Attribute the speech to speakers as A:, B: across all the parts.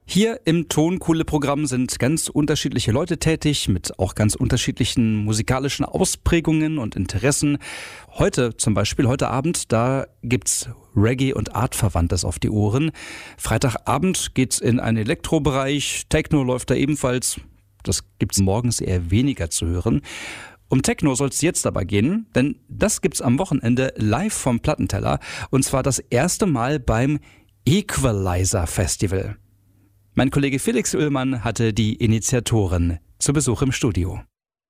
A: Hier im Tonkohle-Programm sind ganz unterschiedliche Leute tätig, mit auch ganz unterschiedlichen musikalischen Ausprägungen und Interessen. Heute zum Beispiel, heute Abend, da gibt's Reggae und Artverwandtes auf die Ohren. Freitagabend geht's in einen Elektrobereich, Techno läuft da ebenfalls. Das gibt's morgens eher weniger zu hören. Um Techno soll es jetzt aber gehen, denn das gibt's am Wochenende live vom Plattenteller. Und zwar das erste Mal beim Equalizer Festival. Mein Kollege Felix Ullmann hatte die Initiatoren zu Besuch im Studio.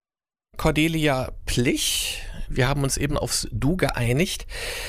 B: Cordelia Plich, wir haben uns eben aufs Du geeinigt.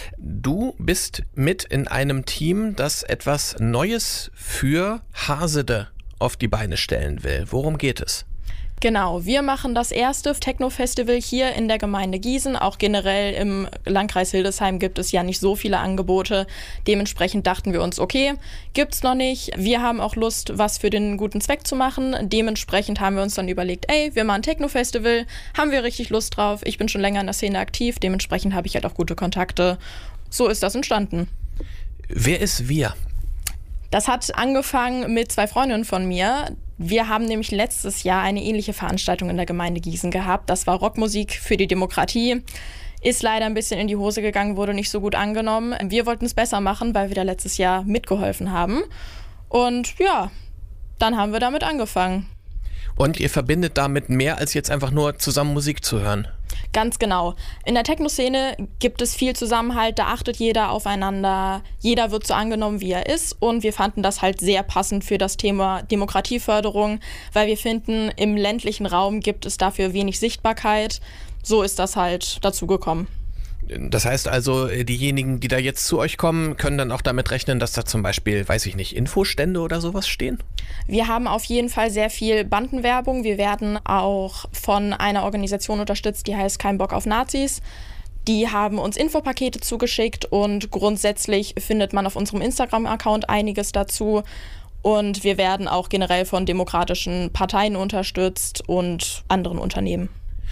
B: Du bist mit in einem Team, das etwas Neues für Hasede auf die Beine stellen will. Worum geht es?
C: Genau, wir machen das erste Techno-Festival hier in der Gemeinde Gießen. Auch generell im Landkreis Hildesheim gibt es ja nicht so viele Angebote. Dementsprechend dachten wir uns, okay, gibt's noch nicht. Wir haben auch Lust, was für den guten Zweck zu machen. Dementsprechend haben wir uns dann überlegt, wir machen ein Techno-Festival, haben wir richtig Lust drauf. Ich bin schon länger in der Szene aktiv, dementsprechend habe ich halt auch gute Kontakte. So ist das entstanden.
B: Wer ist wir?
C: Das hat angefangen mit 2 Freundinnen von mir. Wir haben nämlich letztes Jahr eine ähnliche Veranstaltung in der Gemeinde Gießen gehabt. Das war Rockmusik für die Demokratie. Ist leider ein bisschen in die Hose gegangen, wurde nicht so gut angenommen. Wir wollten es besser machen, weil wir da letztes Jahr mitgeholfen haben. Und ja, dann haben wir damit angefangen.
B: Und ihr verbindet damit mehr als jetzt einfach nur zusammen Musik zu hören?
C: Ganz genau. In der Techno-Szene gibt es viel Zusammenhalt, da achtet jeder aufeinander, jeder wird so angenommen, wie er ist, und wir fanden das halt sehr passend für das Thema Demokratieförderung, weil wir finden, im ländlichen Raum gibt es dafür wenig Sichtbarkeit. So ist das halt dazu gekommen.
B: Das heißt also, diejenigen, die da jetzt zu euch kommen, können dann auch damit rechnen, dass da zum Beispiel, weiß ich nicht, Infostände oder sowas stehen?
C: Wir haben auf jeden Fall sehr viel Bandenwerbung. Wir werden auch von einer Organisation unterstützt, die heißt Kein Bock auf Nazis. Die haben uns Infopakete zugeschickt und grundsätzlich findet man auf unserem Instagram-Account einiges dazu. Und wir werden auch generell von demokratischen Parteien unterstützt und anderen Unternehmen.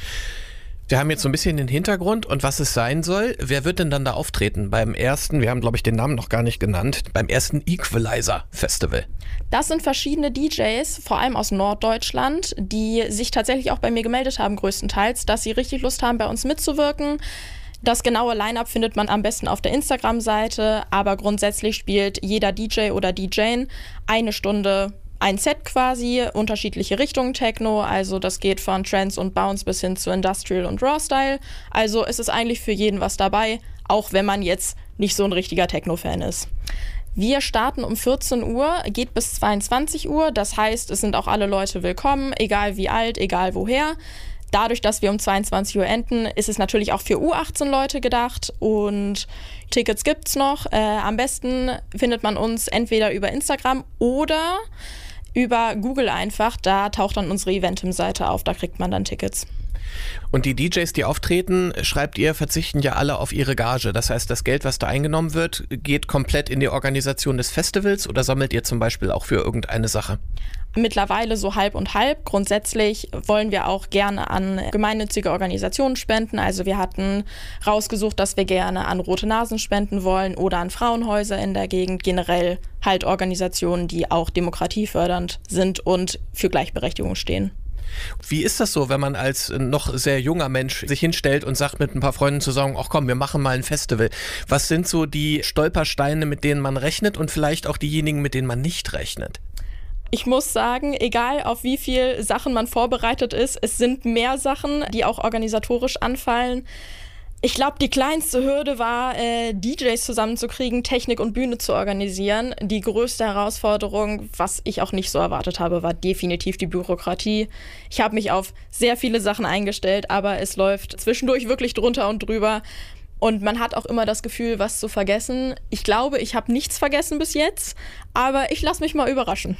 B: Wir haben jetzt so ein bisschen den Hintergrund und was es sein soll. Wer wird denn dann da auftreten beim ersten, wir haben glaube ich den Namen noch gar nicht genannt, beim ersten Equalizer Festival?
C: Das sind verschiedene DJs, vor allem aus Norddeutschland, die sich tatsächlich auch bei mir gemeldet haben größtenteils, dass sie richtig Lust haben, bei uns mitzuwirken. Das genaue Line-Up findet man am besten auf der Instagram-Seite, aber grundsätzlich spielt jeder DJ oder DJin eine Stunde ein Set quasi, unterschiedliche Richtungen Techno, also das geht von Trance und Bounce bis hin zu Industrial und Raw-Style. Also es ist eigentlich für jeden was dabei, auch wenn man jetzt nicht so ein richtiger Techno-Fan ist. Wir starten um 14 Uhr, geht bis 22 Uhr, das heißt, es sind auch alle Leute willkommen, egal wie alt, egal woher. Dadurch, dass wir um 22 Uhr enden, ist es natürlich auch für U18 Leute gedacht und Tickets gibt's noch. Am besten findet man uns entweder über Instagram oder über Google einfach, da taucht dann unsere Eventim-Seite auf, da kriegt man dann Tickets.
B: Und die DJs, die auftreten, schreibt ihr, verzichten ja alle auf ihre Gage. Das heißt, das Geld, was da eingenommen wird, geht komplett in die Organisation des Festivals oder sammelt ihr zum Beispiel auch für irgendeine Sache?
C: Mittlerweile so halb und halb. Grundsätzlich wollen wir auch gerne an gemeinnützige Organisationen spenden. Also wir hatten rausgesucht, dass wir gerne an Rote Nasen spenden wollen oder an Frauenhäuser in der Gegend. Generell halt Organisationen, die auch demokratiefördernd sind und für Gleichberechtigung stehen.
B: Wie ist das so, wenn man als noch sehr junger Mensch sich hinstellt und sagt mit ein paar Freunden zusammen, ach komm, wir machen mal ein Festival. Was sind so die Stolpersteine, mit denen man rechnet und vielleicht auch diejenigen, mit denen man nicht rechnet?
C: Ich muss sagen, egal auf wie viel Sachen man vorbereitet ist, es sind mehr Sachen, die auch organisatorisch anfallen. Ich glaube, die kleinste Hürde war, DJs zusammenzukriegen, Technik und Bühne zu organisieren. Die größte Herausforderung, was ich auch nicht so erwartet habe, war definitiv die Bürokratie. Ich habe mich auf sehr viele Sachen eingestellt, aber es läuft zwischendurch wirklich drunter und drüber. Und man hat auch immer das Gefühl, was zu vergessen. Ich glaube, ich habe nichts vergessen bis jetzt, aber ich lasse mich mal überraschen.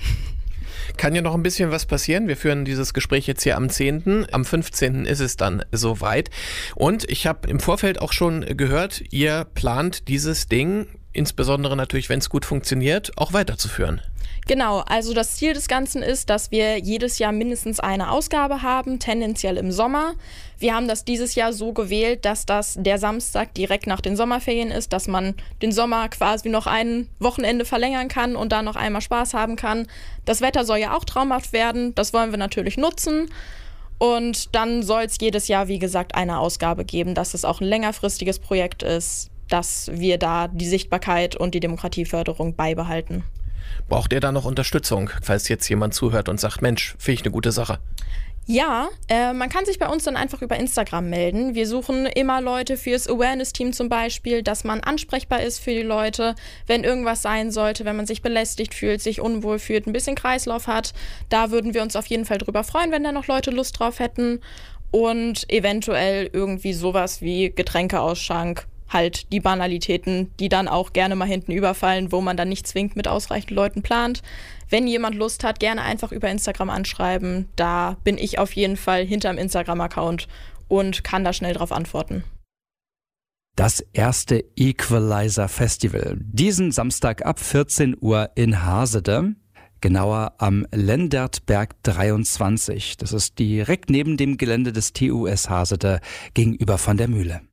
B: Kann ja noch ein bisschen was passieren. Wir führen dieses Gespräch jetzt hier am 10. Am 15. ist es dann soweit. Und ich habe im Vorfeld auch schon gehört, ihr plant dieses Ding insbesondere natürlich, wenn es gut funktioniert, auch weiterzuführen.
C: Genau, also das Ziel des Ganzen ist, dass wir jedes Jahr mindestens eine Ausgabe haben, tendenziell im Sommer. Wir haben das dieses Jahr so gewählt, dass das der Samstag direkt nach den Sommerferien ist, dass man den Sommer quasi noch ein Wochenende verlängern kann und da noch einmal Spaß haben kann. Das Wetter soll ja auch traumhaft werden, das wollen wir natürlich nutzen. Und dann soll es jedes Jahr, wie gesagt, eine Ausgabe geben, dass es auch ein längerfristiges Projekt ist, dass wir da die Sichtbarkeit und die Demokratieförderung beibehalten.
B: Braucht ihr da noch Unterstützung, falls jetzt jemand zuhört und sagt, Mensch, finde ich eine gute Sache?
C: Ja, man kann sich bei uns dann einfach über Instagram melden. Wir suchen immer Leute fürs Awareness-Team zum Beispiel, dass man ansprechbar ist für die Leute, wenn irgendwas sein sollte, wenn man sich belästigt fühlt, sich unwohl fühlt, ein bisschen Kreislauf hat. Da würden wir uns auf jeden Fall drüber freuen, wenn da noch Leute Lust drauf hätten. Und eventuell irgendwie sowas wie Getränkeausschank, halt die Banalitäten, die dann auch gerne mal hinten überfallen, wo man dann nicht zwingend mit ausreichend Leuten plant. Wenn jemand Lust hat, gerne einfach über Instagram anschreiben. Da bin ich auf jeden Fall hinterm Instagram-Account und kann da schnell drauf antworten.
A: Das erste Equalizer Festival. Diesen Samstag ab 14 Uhr in Hasede. Genauer am Lendertberg 23. Das ist direkt neben dem Gelände des TUS Hasede gegenüber von der Mühle.